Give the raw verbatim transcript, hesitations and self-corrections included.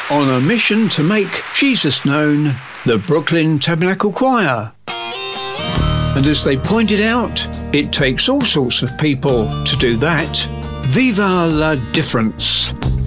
On a mission to make Jesus known, the Brooklyn Tabernacle Choir. And as they pointed out, it takes all sorts of people to do that. Viva la difference.